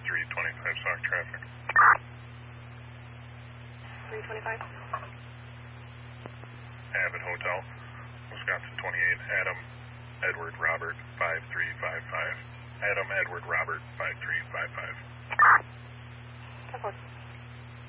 325 stock traffic. 325. Abbott Hotel, Wisconsin 28, Adam Edward Robert 5355. Adam Edward Robert 5355. 10-4.